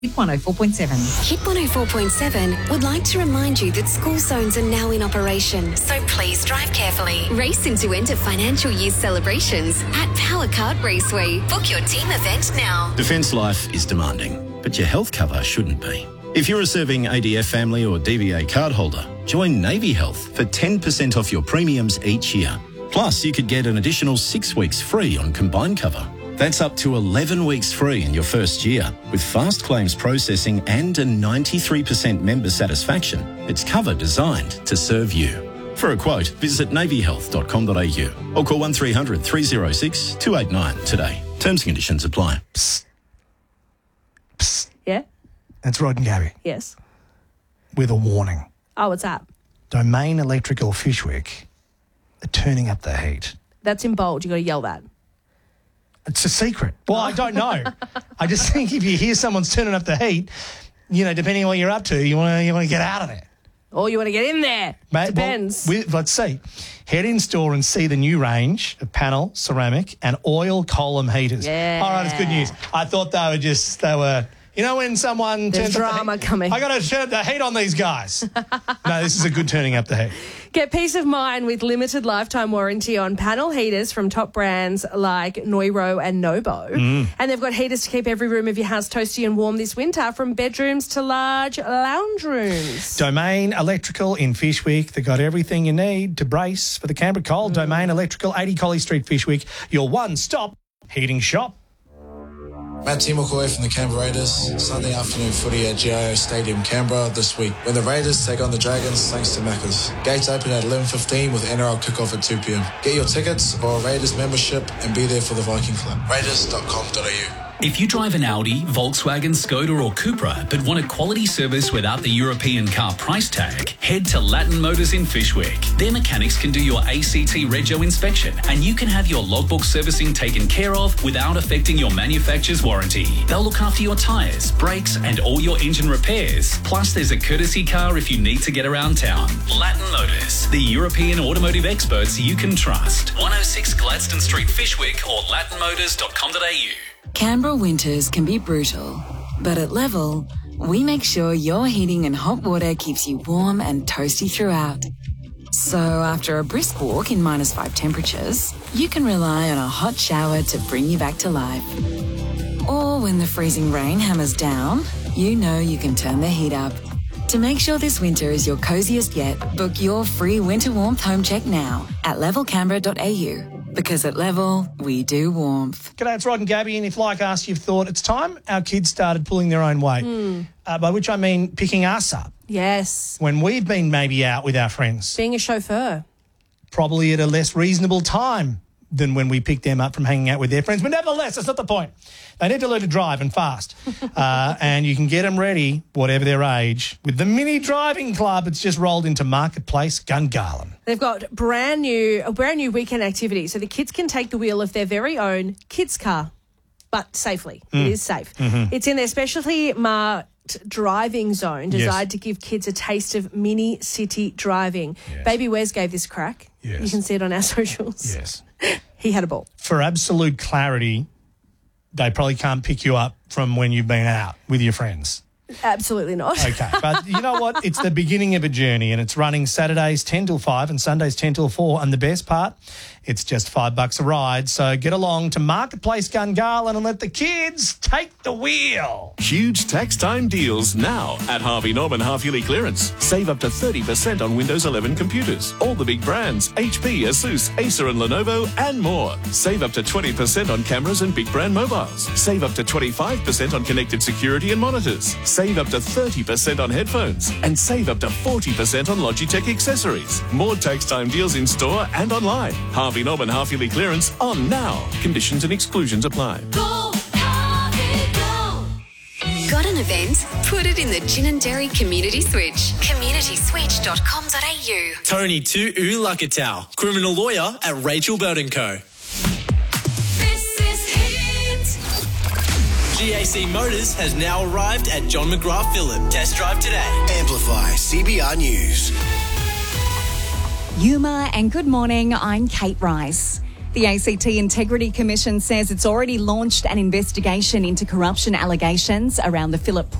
Hit 104.7. Hit 104.7 would like to remind you that school zones are now in operation, so please drive carefully. Race in to enter financial year celebrations at Power Kart Raceway. Book your team event now. Defence life is demanding, but your health cover shouldn't be. If you're a serving ADF family or DVA card holder, join Navy Health for 10% off your premiums each year. Plus, you could get an additional 6 weeks free on combined cover. That's up to 11 weeks free in your first year. With fast claims processing and a 93% member satisfaction, it's cover designed to serve you. For a quote, visit navyhealth.com.au or call 1300 306 289 today. Terms and conditions apply. Psst. Psst. Yeah? That's Rod and Gabby Yes. with a warning. Oh, what's up? Domain Electrical Fishwick are turning up the heat. That's in bold. You got to yell that. It's a secret. Well, I don't know. I just think if you hear someone's turning up the heat, you know, depending on what you're up to, you want to get out of there. Or you want to get in there. Mate, Depends. Well, let's see. Head in store and see the new range of panel, ceramic, and oil column heaters. Yeah. All right, it's good news. I thought they were. You know when someone There's turns up drama the heat? coming. I got to turn the heat on these guys. No, this is a good turning up the heat. Get peace of mind with limited lifetime warranty on panel heaters from top brands like Neuro and Nobo. And they've got heaters to keep every room of your house toasty and warm this winter, from bedrooms to large lounge rooms. Domain Electrical in Fishwick. They got everything you need to brace for the Canberra cold. Domain Electrical, 80 Collie Street, Fishwick, your one-stop heating shop. Matt Timokoi from the Canberra Raiders. Sunday afternoon footy at GIO Stadium, Canberra this week, when the Raiders take on the Dragons thanks to Macca's. Gates open at 11:15 with NRL kickoff at 2 p.m. Get your tickets or a Raiders membership and be there for the Viking Club. Raiders.com.au. If you drive an Audi, Volkswagen, Skoda or Cupra but want a quality service without the European car price tag, head to Latin Motors in Fishwick. Their mechanics can do your ACT Rego inspection and you can have your logbook servicing taken care of without affecting your manufacturer's warranty. They'll look after your tyres, brakes and all your engine repairs. Plus there's a courtesy car if you need to get around town. Latin Motors, the European automotive experts you can trust. 106 Gladstone Street, Fishwick or latinmotors.com.au. Canberra winters can be brutal, but at Level, we make sure your heating and hot water keeps you warm and toasty throughout. So after a brisk walk in -5 temperatures, you can rely on a hot shower to bring you back to life. Or when the freezing rain hammers down, you know you can turn the heat up. To make sure this winter is your coziest yet, book your free winter warmth home check now at levelcanberra.au. Because at Level, we do warmth. G'day, it's Rod and Gabby, and if, like us, you've thought it's time our kids started pulling their own weight, by which I mean picking us up Yes. when we've been maybe out with our friends, Being a chauffeur. probably at a less reasonable time than when we pick them up from hanging out with their friends. But nevertheless, that's not the point. They need to learn to drive and fast. And you can get them ready, whatever their age, with the Mini Driving Club. It's just rolled into Marketplace Gungahlin. They've got a brand new weekend activity, so the kids can take the wheel of their very own kids' car, but safely. It is safe. It's in their specially marked driving zone designed to give kids a taste of mini city driving. Yes. Baby Wes gave this a crack. Yes. You can see it on our socials. Yes. He had a ball. For absolute clarity, they probably can't pick you up from when you've been out with your friends. Absolutely not. Okay, but you know what? It's the beginning of a journey, and it's running Saturdays 10 till 5 and Sundays 10 till 4. And the best part, it's just $5 a ride. So get along to Marketplace Gungahlin and let the kids take the wheel. Huge tax time deals now at Harvey Norman half-yearly clearance. Save up to 30% on Windows 11 computers. All the big brands, HP, Asus, Acer and Lenovo, and more. Save up to 20% on cameras and big brand mobiles. Save up to 25% on connected security and monitors. Save up to 30% on headphones. And save up to 40% on Logitech accessories. More tax time deals in store and online. Harvey Norman half-yearly clearance on now. Conditions and exclusions apply. Got an event? Put it in the Gin and Dairy Community Switch. communityswitch.com.au. Tony to Lakatau, criminal lawyer at Rachel Bird & Co. This is Hit. GAC Motors has now arrived at John McGrath Phillip. Test drive today. Amplify CBR News. Yuma and good morning, I'm Kate Rice. The ACT Integrity Commission says it's already launched an investigation into corruption allegations around the Phillip